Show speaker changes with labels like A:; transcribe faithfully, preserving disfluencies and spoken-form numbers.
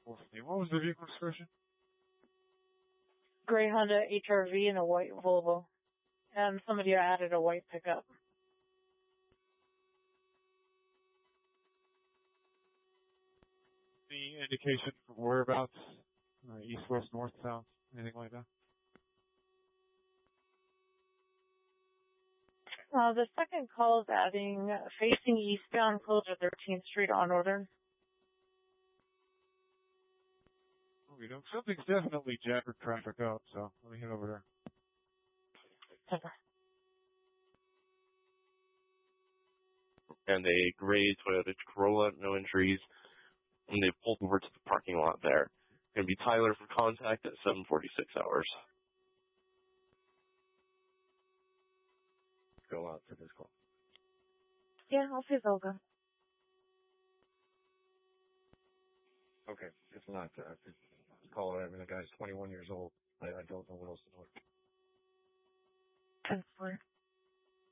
A: fourteen. What was the vehicle description?
B: Gray Honda H R V and a white Volvo. And somebody added a white pickup.
A: Any indication for whereabouts? Uh, east, west, north, south, anything like that?
B: Uh, the second call is adding facing eastbound close to thirteenth Street on Northern.
A: Oh, you know, something's definitely jacked traffic up, so let me head over there.
B: Okay.
C: And a gray Toyota Corolla, no injuries, and they pulled over to the parking lot there. Going to be Tyler for contact at seven forty-six hours.
D: Go out for this call.
B: Yeah, I'll see if they'll go.
D: Okay, if not, uh, call it. I mean, the guy's twenty-one years old. I, I don't know what else to do.
B: ten four.